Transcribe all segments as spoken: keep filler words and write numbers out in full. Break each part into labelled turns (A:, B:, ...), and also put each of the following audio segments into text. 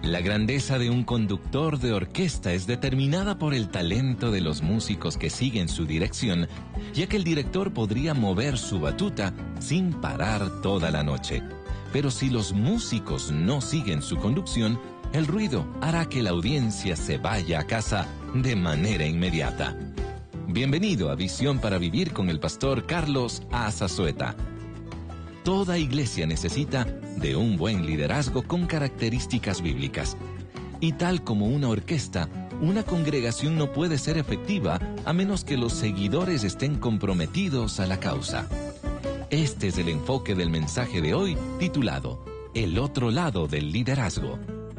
A: La grandeza de un conductor de orquesta es determinada por el talento de los músicos que siguen su dirección, ya que el director podría mover su batuta sin parar toda la noche. Pero si los músicos no siguen su conducción, el ruido hará que la audiencia se vaya a casa de manera inmediata. Bienvenido a Visión para Vivir con el pastor Carlos Azazueta. Toda iglesia necesita de un buen liderazgo con características bíblicas. Y tal como una orquesta, una congregación no puede ser efectiva a menos que los seguidores estén comprometidos a la causa. Este es el enfoque del mensaje de hoy, titulado El otro lado del liderazgo.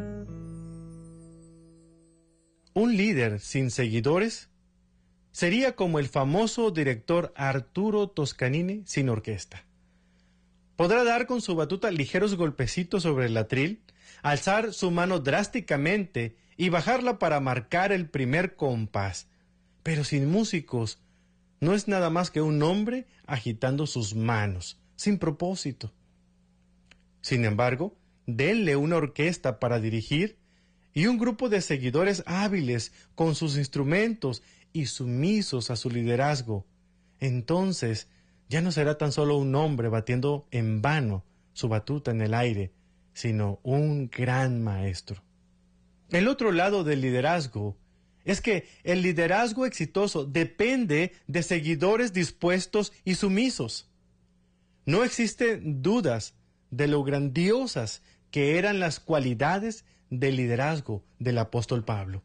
B: Un líder sin seguidores sería como el famoso director Arturo Toscanini sin orquesta. Podrá dar con su batuta ligeros golpecitos sobre el atril, alzar su mano drásticamente y bajarla para marcar el primer compás. Pero sin músicos, no es nada más que un hombre agitando sus manos, sin propósito. Sin embargo, denle una orquesta para dirigir y un grupo de seguidores hábiles con sus instrumentos y sumisos a su liderazgo. Entonces, ya no será tan solo un hombre batiendo en vano su batuta en el aire, sino un gran maestro. El otro lado del liderazgo es que el liderazgo exitoso depende de seguidores dispuestos y sumisos. No existen dudas de lo grandiosas que eran las cualidades del liderazgo del apóstol Pablo.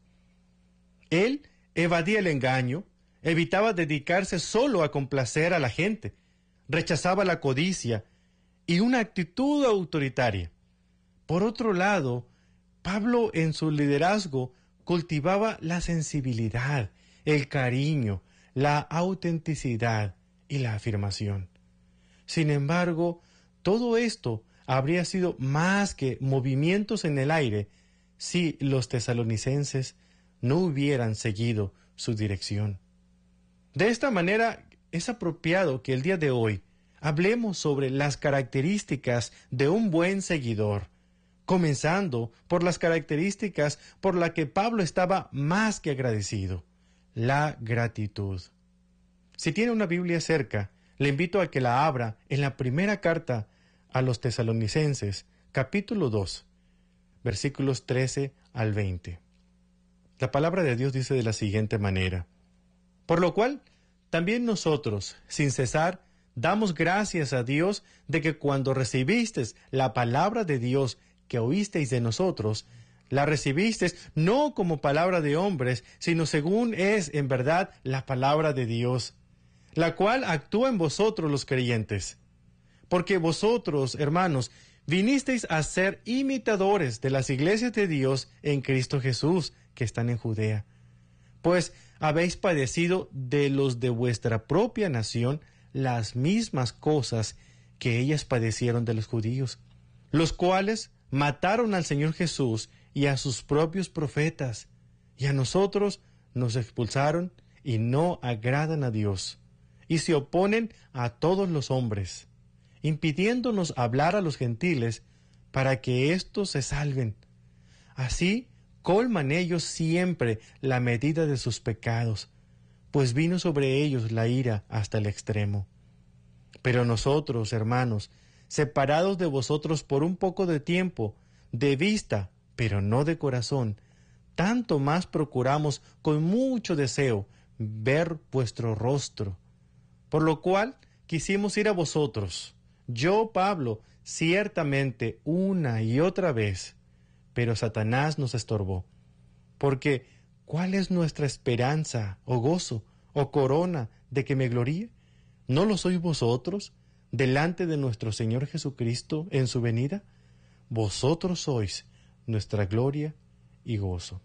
B: Él evadía el engaño, evitaba dedicarse solo a complacer a la gente, rechazaba la codicia y una actitud autoritaria. Por otro lado, Pablo en su liderazgo cultivaba la sensibilidad, el cariño, la autenticidad y la afirmación. Sin embargo, todo esto habría sido más que movimientos en el aire si los tesalonicenses no hubieran seguido su dirección. De esta manera, es apropiado que el día de hoy hablemos sobre las características de un buen seguidor, comenzando por las características por las que Pablo estaba más que agradecido: la gratitud. Si tiene una Biblia cerca, le invito a que la abra en la primera carta a los tesalonicenses, capítulo dos, versículos trece al veinte. La palabra de Dios dice de la siguiente manera: por lo cual, también nosotros, sin cesar, damos gracias a Dios de que cuando recibisteis la palabra de Dios que oísteis de nosotros, la recibisteis no como palabra de hombres, sino según es en verdad la palabra de Dios, la cual actúa en vosotros los creyentes. Porque vosotros, hermanos, vinisteis a ser imitadores de las iglesias de Dios en Cristo Jesús, que están en Judea. Pues habéis padecido de los de vuestra propia nación las mismas cosas que ellas padecieron de los judíos, los cuales mataron al Señor Jesús y a sus propios profetas, y a nosotros nos expulsaron y no agradan a Dios, y se oponen a todos los hombres, impidiéndonos hablar a los gentiles para que éstos se salven. Así colman ellos siempre la medida de sus pecados, pues vino sobre ellos la ira hasta el extremo. Pero nosotros, hermanos, separados de vosotros por un poco de tiempo, de vista, pero no de corazón, tanto más procuramos con mucho deseo ver vuestro rostro, por lo cual quisimos ir a vosotros, yo, Pablo, ciertamente una y otra vez, pero Satanás nos estorbó. Porque, ¿cuál es nuestra esperanza, o gozo, o corona de que me gloríe? ¿No lo sois vosotros, delante de nuestro Señor Jesucristo en su venida? Vosotros sois nuestra gloria y gozo.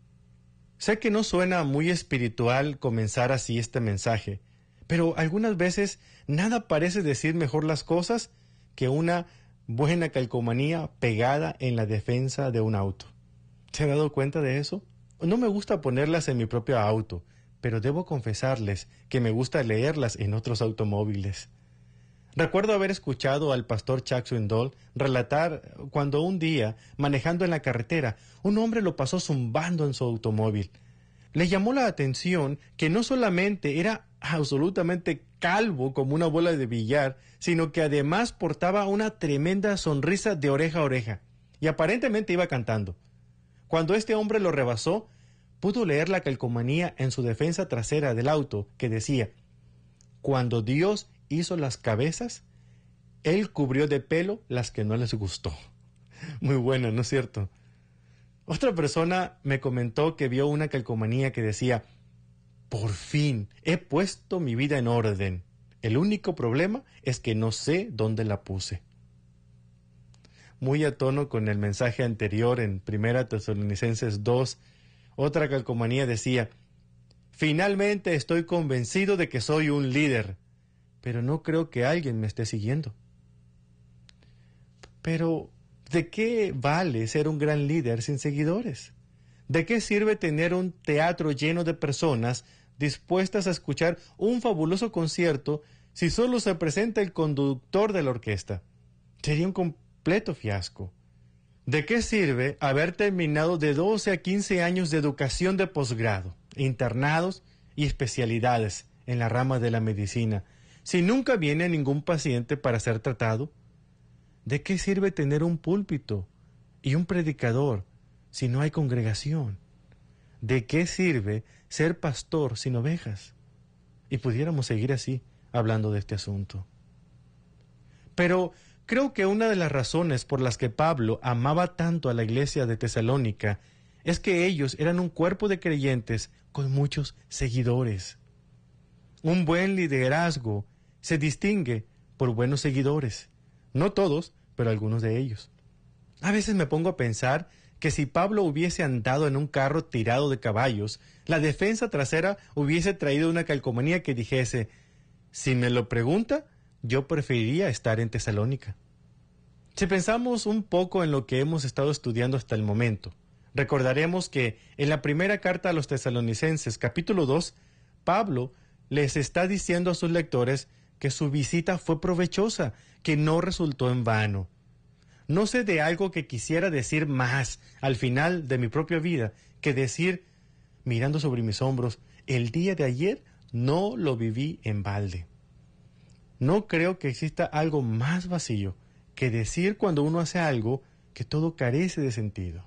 B: Sé que no suena muy espiritual comenzar así este mensaje, pero algunas veces nada parece decir mejor las cosas que una buena calcomanía pegada en la defensa de un auto. ¿Se ha dado cuenta de eso? No me gusta ponerlas en mi propio auto, pero debo confesarles que me gusta leerlas en otros automóviles. Recuerdo haber escuchado al pastor Chuck Swindoll relatar cuando un día, manejando en la carretera, un hombre lo pasó zumbando en su automóvil. Le llamó la atención que no solamente era absolutamente calvo como una bola de billar, sino que además portaba una tremenda sonrisa de oreja a oreja, y aparentemente iba cantando. Cuando este hombre lo rebasó, pudo leer la calcomanía en su defensa trasera del auto que decía: cuando Dios hizo las cabezas, Él cubrió de pelo las que no les gustó. Muy buena, ¿no es cierto? Otra persona me comentó que vio una calcomanía que decía: por fin he puesto mi vida en orden. El único problema es que no sé dónde la puse. Muy a tono con el mensaje anterior en Primera Tesalonicenses dos, otra calcomanía decía: finalmente estoy convencido de que soy un líder, pero no creo que alguien me esté siguiendo. Pero, ¿de qué vale ser un gran líder sin seguidores? ¿De qué sirve tener un teatro lleno de personas dispuestas a escuchar un fabuloso concierto si solo se presenta el conductor de la orquesta? Sería un completo fiasco. ¿De qué sirve haber terminado de doce a quince años de educación de posgrado, internados y especialidades en la rama de la medicina, si nunca viene ningún paciente para ser tratado? ¿De qué sirve tener un púlpito y un predicador si no hay congregación? ¿De qué sirve ser pastor sin ovejas? Y pudiéramos seguir así, hablando de este asunto. Pero creo que una de las razones por las que Pablo amaba tanto a la iglesia de Tesalónica es que ellos eran un cuerpo de creyentes con muchos seguidores. Un buen liderazgo se distingue por buenos seguidores. No todos, pero algunos de ellos. A veces me pongo a pensar que si Pablo hubiese andado en un carro tirado de caballos, la defensa trasera hubiese traído una calcomanía que dijese: si me lo pregunta, yo preferiría estar en Tesalónica. Si pensamos un poco en lo que hemos estado estudiando hasta el momento, recordaremos que en la primera carta a los tesalonicenses, capítulo dos, Pablo les está diciendo a sus lectores que su visita fue provechosa, que no resultó en vano. No sé de algo que quisiera decir más al final de mi propia vida que decir, mirando sobre mis hombros, el día de ayer no lo viví en balde. No creo que exista algo más vacío que decir cuando uno hace algo que todo carece de sentido.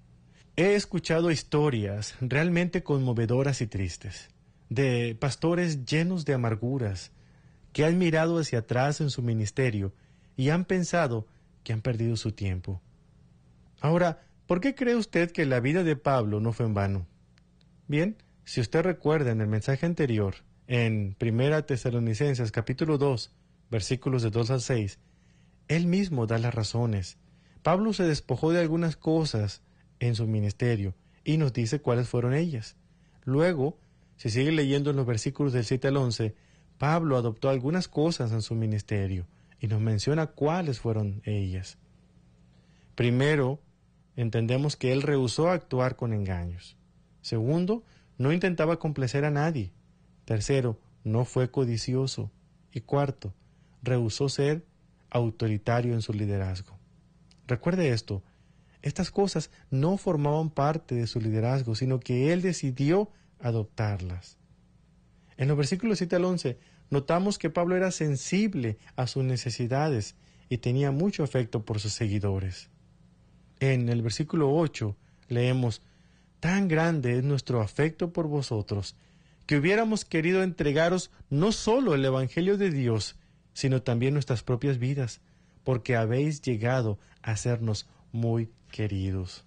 B: He escuchado historias realmente conmovedoras y tristes, de pastores llenos de amarguras, que han mirado hacia atrás en su ministerio y han pensado que han perdido su tiempo. Ahora, ¿por qué cree usted que la vida de Pablo no fue en vano? Bien, si usted recuerda en el mensaje anterior, en Primera Tesalonicenses capítulo dos, versículos de dos al seis, él mismo da las razones. Pablo se despojó de algunas cosas en su ministerio y nos dice cuáles fueron ellas. Luego, si sigue leyendo en los versículos del siete al once, Pablo adoptó algunas cosas en su ministerio y nos menciona cuáles fueron ellas. Primero, entendemos que él rehusó actuar con engaños. Segundo, no intentaba complacer a nadie. Tercero, no fue codicioso. Y cuarto, rehusó ser autoritario en su liderazgo. Recuerde esto, estas cosas no formaban parte de su liderazgo, sino que él decidió adoptarlas. En los versículos siete al once, notamos que Pablo era sensible a sus necesidades y tenía mucho afecto por sus seguidores. En el versículo ocho leemos: tan grande es nuestro afecto por vosotros, que hubiéramos querido entregaros no solo el Evangelio de Dios, sino también nuestras propias vidas, porque habéis llegado a sernos muy queridos.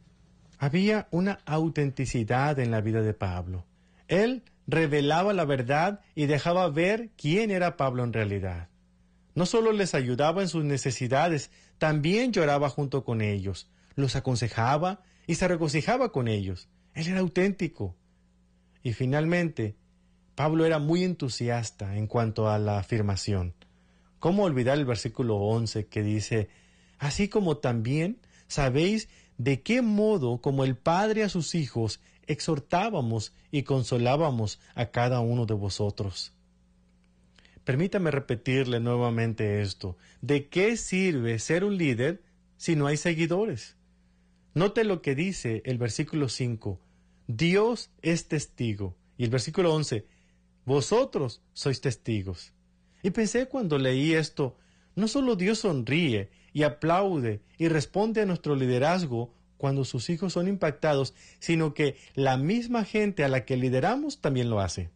B: Había una autenticidad en la vida de Pablo. Él revelaba la verdad y dejaba ver quién era Pablo en realidad. No solo les ayudaba en sus necesidades, también lloraba junto con ellos, los aconsejaba y se regocijaba con ellos. Él era auténtico. Y finalmente, Pablo era muy entusiasta en cuanto a la afirmación. ¿Cómo olvidar el versículo once que dice: así como también sabéis de qué modo, como el Padre a sus hijos, exhortábamos y consolábamos a cada uno de vosotros? Permítame repetirle nuevamente esto. ¿De qué sirve ser un líder si no hay seguidores? Note lo que dice el versículo cinco. Dios es testigo. Y el versículo once. Vosotros sois testigos. Y pensé cuando leí esto, no solo Dios sonríe y aplaude y responde a nuestro liderazgo cuando sus hijos son impactados, sino que la misma gente a la que lideramos también lo hace.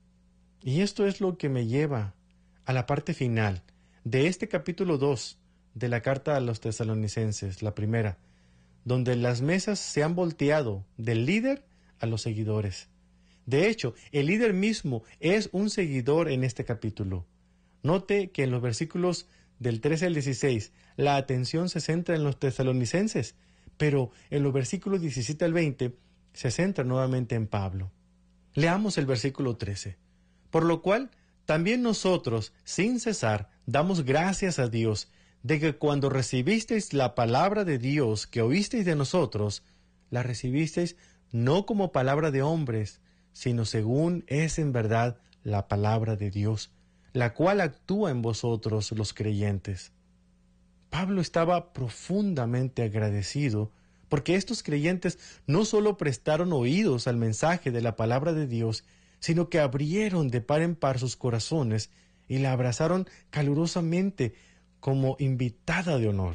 B: Y esto es lo que me lleva a la parte final de este capítulo dos de la carta a los tesalonicenses, la primera, donde las mesas se han volteado del líder a los seguidores. De hecho, el líder mismo es un seguidor en este capítulo. Note que en los versículos del trece al dieciséis, la atención se centra en los tesalonicenses, pero en los versículos diecisiete al veinte se centra nuevamente en Pablo. Leamos el versículo trece. Por lo cual, también nosotros, sin cesar, damos gracias a Dios de que cuando recibisteis la palabra de Dios que oísteis de nosotros, la recibisteis no como palabra de hombres, sino según es en verdad la palabra de Dios, la cual actúa en vosotros los creyentes. Pablo estaba profundamente agradecido porque estos creyentes no solo prestaron oídos al mensaje de la palabra de Dios, sino que abrieron de par en par sus corazones y la abrazaron calurosamente como invitada de honor.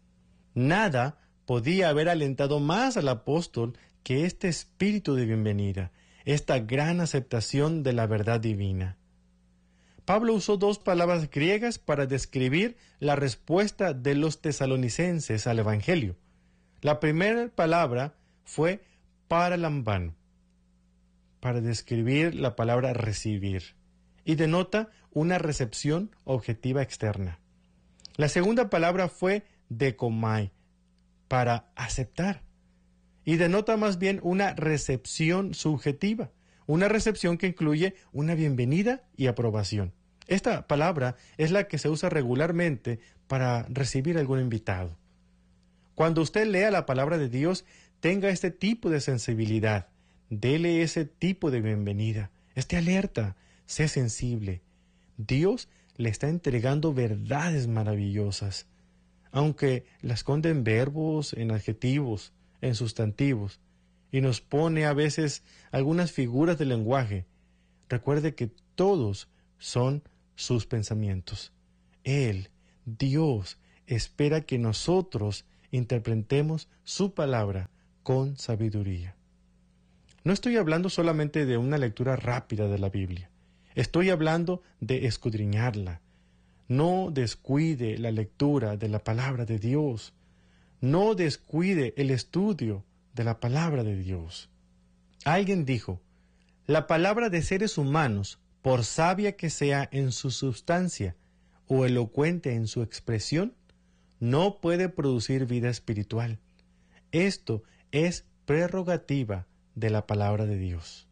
B: Nada podía haber alentado más al apóstol que este espíritu de bienvenida, esta gran aceptación de la verdad divina. Pablo usó dos palabras griegas para describir la respuesta de los tesalonicenses al Evangelio. La primera palabra fue paralambano, para describir la palabra recibir, y denota una recepción objetiva externa. La segunda palabra fue dekomai, para aceptar, y denota más bien una recepción subjetiva, una recepción que incluye una bienvenida y aprobación. Esta palabra es la que se usa regularmente para recibir a algún invitado. Cuando usted lea la palabra de Dios, tenga este tipo de sensibilidad, dele ese tipo de bienvenida, esté alerta, sé sensible. Dios le está entregando verdades maravillosas, aunque las esconde en verbos, en adjetivos, en sustantivos, y nos pone a veces algunas figuras de lenguaje. Recuerde que todos son sus pensamientos. Él, Dios, espera que nosotros interpretemos su palabra con sabiduría. No estoy hablando solamente de una lectura rápida de la Biblia. Estoy hablando de escudriñarla. No descuide la lectura de la palabra de Dios. No descuide el estudio de la palabra de Dios. Alguien dijo, la palabra de seres humanos, por sabia que sea en su substancia o elocuente en su expresión, no puede producir vida espiritual. Esto es prerrogativa de la palabra de Dios.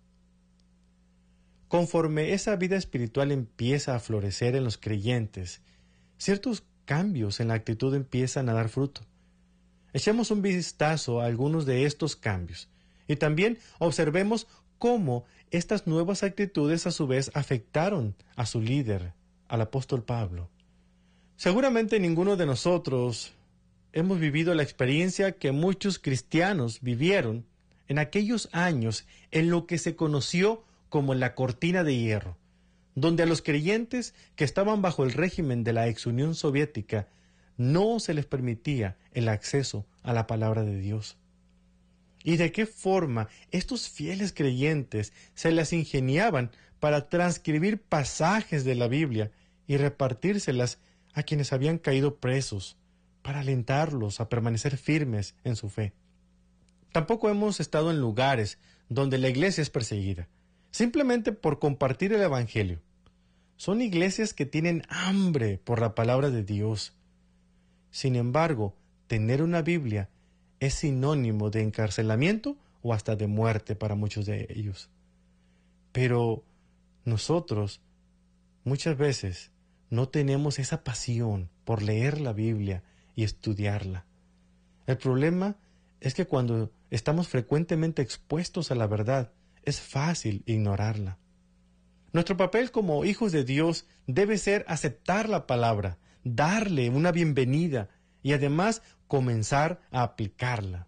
B: Conforme esa vida espiritual empieza a florecer en los creyentes, ciertos cambios en la actitud empiezan a dar fruto. Echemos un vistazo a algunos de estos cambios y también observemos cómo estas nuevas actitudes a su vez afectaron a su líder, al apóstol Pablo. Seguramente ninguno de nosotros hemos vivido la experiencia que muchos cristianos vivieron en aquellos años en lo que se conoció como la cortina de hierro, donde a los creyentes que estaban bajo el régimen de la ex Unión Soviética no se les permitía el acceso a la palabra de Dios. ¿Y de qué forma estos fieles creyentes se las ingeniaban para transcribir pasajes de la Biblia y repartírselas a quienes habían caído presos, para alentarlos a permanecer firmes en su fe? Tampoco hemos estado en lugares donde la iglesia es perseguida, simplemente por compartir el Evangelio. Son iglesias que tienen hambre por la palabra de Dios. Sin embargo, tener una Biblia es sinónimo de encarcelamiento o hasta de muerte para muchos de ellos. Pero nosotros muchas veces no tenemos esa pasión por leer la Biblia y estudiarla. El problema es que cuando estamos frecuentemente expuestos a la verdad, es fácil ignorarla. Nuestro papel como hijos de Dios debe ser aceptar la palabra, darle una bienvenida y además comenzar a aplicarla.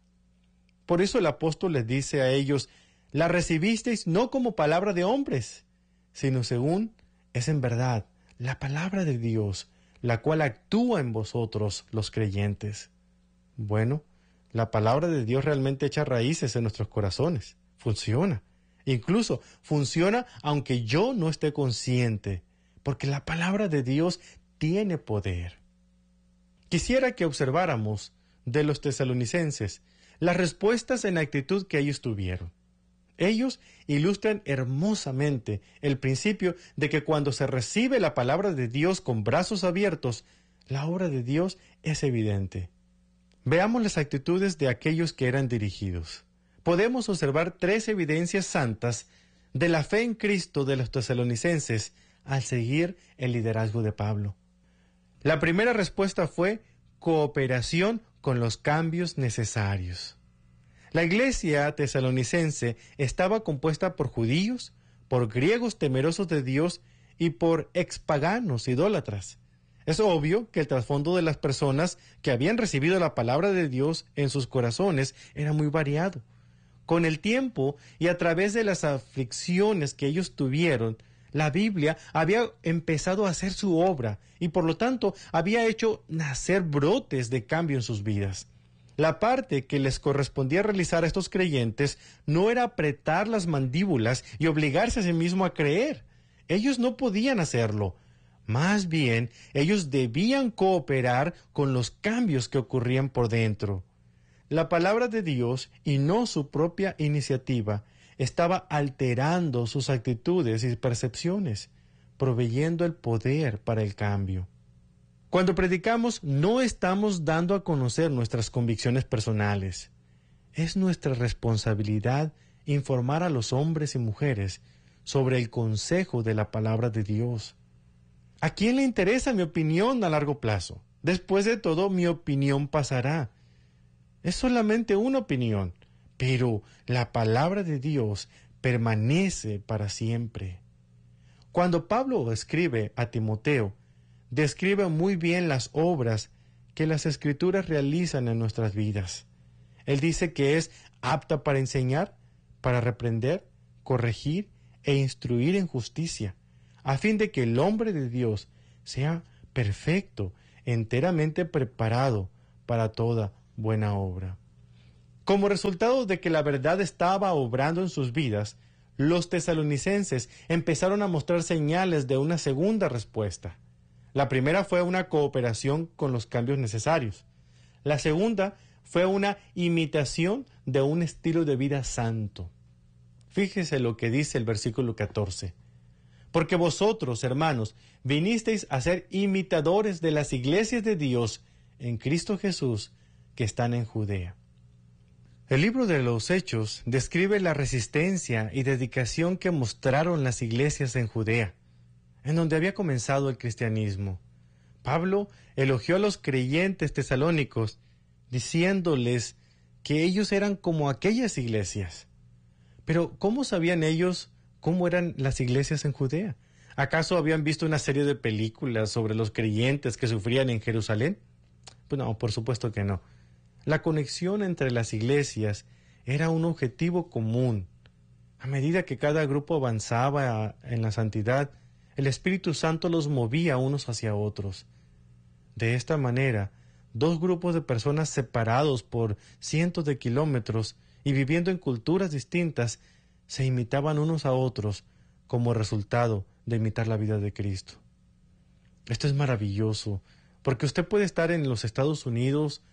B: Por eso el apóstol les dice a ellos: la recibisteis no como palabra de hombres, sino según es en verdad la palabra de Dios, la cual actúa en vosotros los creyentes. Bueno, la palabra de Dios realmente echa raíces en nuestros corazones. Funciona. Incluso funciona aunque yo no esté consciente, porque la palabra de Dios tiene poder. Quisiera que observáramos de los tesalonicenses las respuestas en actitud que ellos tuvieron. Ellos ilustran hermosamente el principio de que cuando se recibe la palabra de Dios con brazos abiertos, la obra de Dios es evidente. Veamos las actitudes de aquellos que eran dirigidos. Podemos observar tres evidencias santas de la fe en Cristo de los tesalonicenses al seguir el liderazgo de Pablo. La primera respuesta fue cooperación con los cambios necesarios. La iglesia tesalonicense estaba compuesta por judíos, por griegos temerosos de Dios y por expaganos idólatras. Es obvio que el trasfondo de las personas que habían recibido la palabra de Dios en sus corazones era muy variado. Con el tiempo y a través de las aflicciones que ellos tuvieron, la Biblia había empezado a hacer su obra y por lo tanto había hecho nacer brotes de cambio en sus vidas. La parte que les correspondía realizar a estos creyentes no era apretar las mandíbulas y obligarse a sí mismo a creer. Ellos no podían hacerlo. Más bien, ellos debían cooperar con los cambios que ocurrían por dentro. La palabra de Dios, y no su propia iniciativa, estaba alterando sus actitudes y percepciones, proveyendo el poder para el cambio. Cuando predicamos, no estamos dando a conocer nuestras convicciones personales. Es nuestra responsabilidad informar a los hombres y mujeres sobre el consejo de la palabra de Dios. ¿A quién le interesa mi opinión a largo plazo? Después de todo, mi opinión pasará. Es solamente una opinión, pero la palabra de Dios permanece para siempre. Cuando Pablo escribe a Timoteo, describe muy bien las obras que las Escrituras realizan en nuestras vidas. Él dice que es apta para enseñar, para reprender, corregir e instruir en justicia, a fin de que el hombre de Dios sea perfecto, enteramente preparado para toda buena obra. Como resultado de que la verdad estaba obrando en sus vidas, los tesalonicenses empezaron a mostrar señales de una segunda respuesta. La primera fue una cooperación con los cambios necesarios. La segunda fue una imitación de un estilo de vida santo. Fíjese lo que dice el versículo catorce. Porque vosotros, hermanos, vinisteis a ser imitadores de las iglesias de Dios en Cristo Jesús que están en Judea. El libro de los Hechos describe la resistencia y dedicación que mostraron las iglesias en Judea, en donde había comenzado el cristianismo. Pablo elogió a los creyentes tesalónicos, diciéndoles que ellos eran como aquellas iglesias. Pero, ¿cómo sabían ellos cómo eran las iglesias en Judea? ¿Acaso habían visto una serie de películas sobre los creyentes que sufrían en Jerusalén? Pues no, por supuesto que no. La conexión entre las iglesias era un objetivo común. A medida que cada grupo avanzaba en la santidad, el Espíritu Santo los movía unos hacia otros. De esta manera, dos grupos de personas separados por cientos de kilómetros y viviendo en culturas distintas, se imitaban unos a otros como resultado de imitar la vida de Cristo. Esto es maravilloso, porque usted puede estar en los Estados Unidos,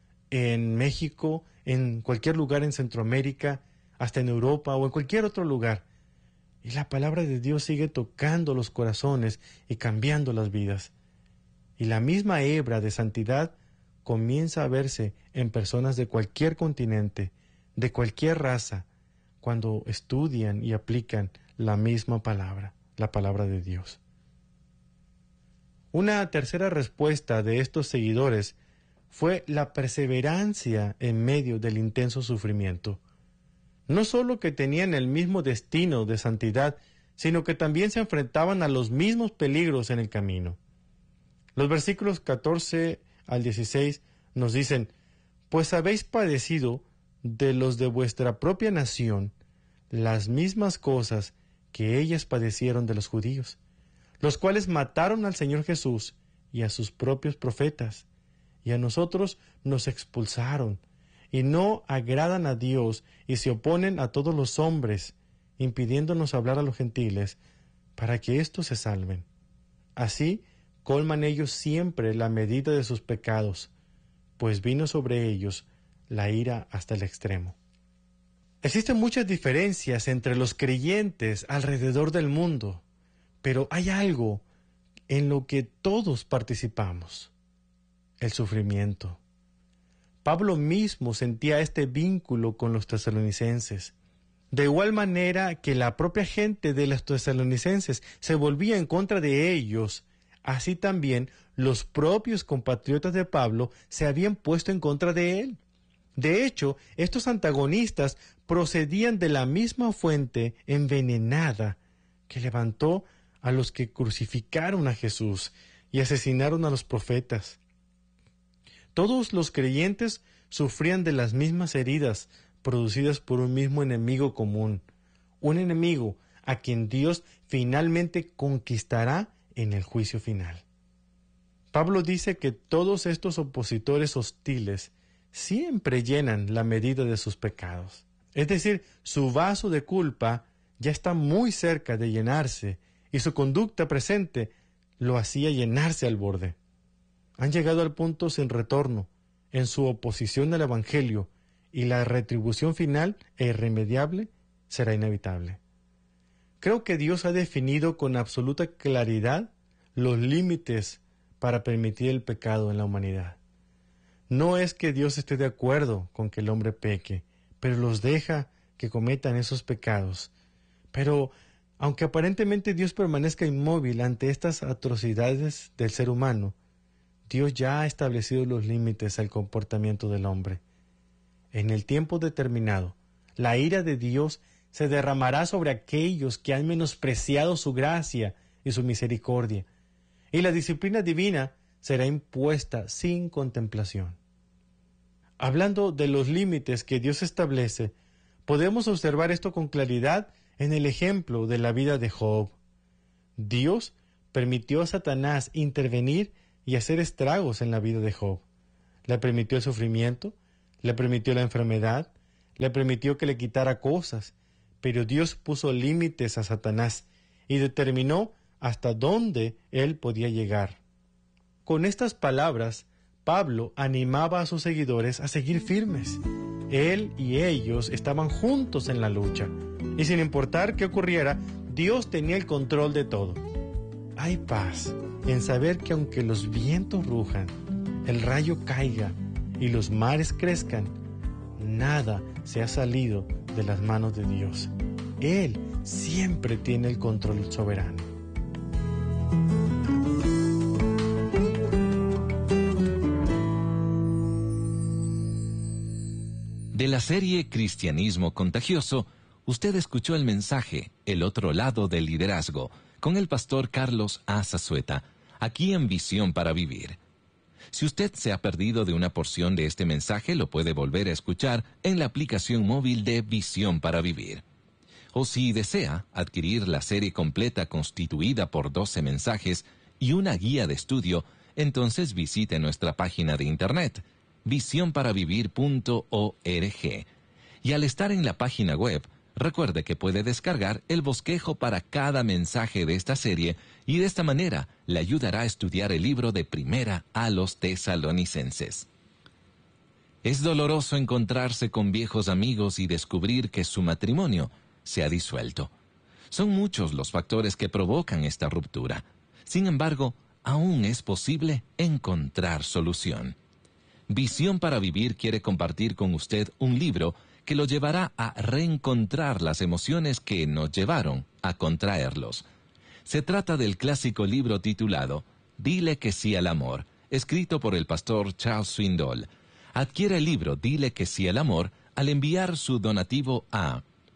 B: en México, en cualquier lugar en Centroamérica, hasta en Europa o en cualquier otro lugar, y la palabra de Dios sigue tocando los corazones y cambiando las vidas. Y la misma hebra de santidad comienza a verse en personas de cualquier continente, de cualquier raza, cuando estudian y aplican la misma palabra, la palabra de Dios. Una tercera respuesta de estos seguidores fue la perseverancia en medio del intenso sufrimiento. No solo que tenían el mismo destino de santidad, sino que también se enfrentaban a los mismos peligros en el camino. Los versículos catorce al dieciséis nos dicen: pues habéis padecido de los de vuestra propia nación las mismas cosas que ellas padecieron de los judíos, los cuales mataron al Señor Jesús y a sus propios profetas, y a nosotros nos expulsaron, y no agradan a Dios, y se oponen a todos los hombres, impidiéndonos hablar a los gentiles, para que éstos se salven. Así colman ellos siempre la medida de sus pecados, pues vino sobre ellos la ira hasta el extremo. Existen muchas diferencias entre los creyentes alrededor del mundo, pero hay algo en lo que todos participamos: el sufrimiento. Pablo mismo sentía este vínculo con los tesalonicenses. De igual manera que la propia gente de los tesalonicenses se volvía en contra de ellos, así también los propios compatriotas de Pablo se habían puesto en contra de él. De hecho, estos antagonistas procedían de la misma fuente envenenada que levantó a los que crucificaron a Jesús y asesinaron a los profetas. Todos los creyentes sufrían de las mismas heridas producidas por un mismo enemigo común, un enemigo a quien Dios finalmente conquistará en el juicio final. Pablo dice que todos estos opositores hostiles siempre llenan la medida de sus pecados. Es decir, su vaso de culpa ya está muy cerca de llenarse y su conducta presente lo hacía llenarse al borde. Han llegado al punto sin retorno en su oposición al Evangelio y la retribución final e irremediable será inevitable. Creo que Dios ha definido con absoluta claridad los límites para permitir el pecado en la humanidad. No es que Dios esté de acuerdo con que el hombre peque, pero los deja que cometan esos pecados. Pero, aunque aparentemente Dios permanezca inmóvil ante estas atrocidades del ser humano, Dios ya ha establecido los límites al comportamiento del hombre. En el tiempo determinado, la ira de Dios se derramará sobre aquellos que han menospreciado su gracia y su misericordia, y la disciplina divina será impuesta sin contemplación. Hablando de los límites que Dios establece, podemos observar esto con claridad en el ejemplo de la vida de Job. Dios permitió a Satanás intervenir y hacer estragos en la vida de Job. Le permitió el sufrimiento, le permitió la enfermedad, le permitió que le quitara cosas, pero Dios puso límites a Satanás y determinó hasta dónde él podía llegar. Con estas palabras, Pablo animaba a sus seguidores a seguir firmes. Él y ellos estaban juntos en la lucha, y sin importar qué ocurriera, Dios tenía el control de todo. Hay paz en saber que aunque los vientos rujan, el rayo caiga y los mares crezcan, nada se ha salido de las manos de Dios. Él siempre tiene el control soberano.
A: De la serie Cristianismo Contagioso, usted escuchó el mensaje El otro lado del liderazgo con el pastor Carlos A. Zazueta, aquí en Visión para Vivir. Si usted se ha perdido de una porción de este mensaje, lo puede volver a escuchar en la aplicación móvil de Visión para Vivir. O si desea adquirir la serie completa constituida por doce mensajes y una guía de estudio, entonces visite nuestra página de internet, visión para vivir punto org. Y al estar en la página web, recuerde que puede descargar el bosquejo para cada mensaje de esta serie y de esta manera le ayudará a estudiar el libro de Primera a los Tesalonicenses. Es doloroso encontrarse con viejos amigos y descubrir que su matrimonio se ha disuelto. Son muchos los factores que provocan esta ruptura. Sin embargo, aún es posible encontrar solución. Visión para Vivir quiere compartir con usted un libro que lo llevará a reencontrar las emociones que nos llevaron a contraerlos. Se trata del clásico libro titulado Dile que sí al amor, escrito por el pastor Charles Swindoll. Adquiere el libro Dile que sí al amor al enviar su donativo a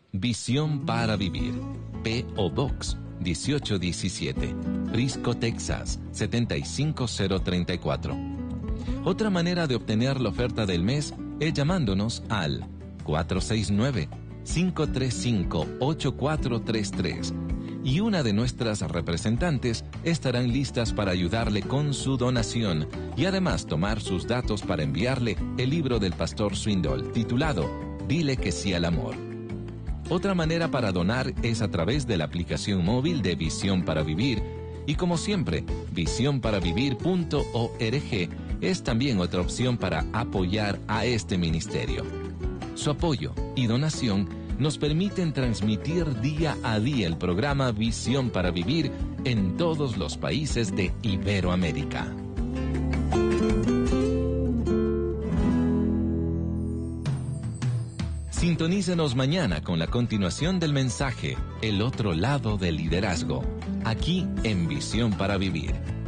A: Visión para Vivir, P O Box dieciocho diecisiete, Frisco, Texas setenta y cinco cero treinta y cuatro. Otra manera de obtener la oferta del mes es llamándonos al cuatro seis nueve, cinco tres cinco, ocho cuatro tres tres y una de nuestras representantes estarán listas para ayudarle con su donación y además tomar sus datos para enviarle el libro del pastor Swindoll titulado Dile que sí al amor. Otra manera para donar es a través de la aplicación móvil de Visión para Vivir y como siempre, visión para vivir punto org es también otra opción para apoyar a este ministerio. Su apoyo y donación nos permiten transmitir día a día el programa Visión para Vivir en todos los países de Iberoamérica. Sintonícenos mañana con la continuación del mensaje El otro lado del liderazgo, aquí en Visión para Vivir.